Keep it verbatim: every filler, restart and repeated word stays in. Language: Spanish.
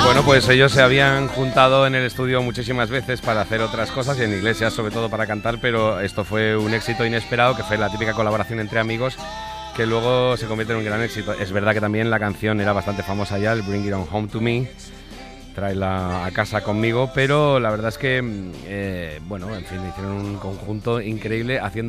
Bueno, pues ellos se habían juntado en el estudio muchísimas veces para hacer otras cosas y en Iglesias sobre todo para cantar, pero esto fue un éxito inesperado, que fue la típica colaboración entre amigos que luego se convierte en un gran éxito. Es verdad que también la canción era bastante famosa ya, el Bring It On Home To Me, tráela a casa conmigo, pero la verdad es que, eh, bueno, en fin, hicieron un conjunto increíble haciendo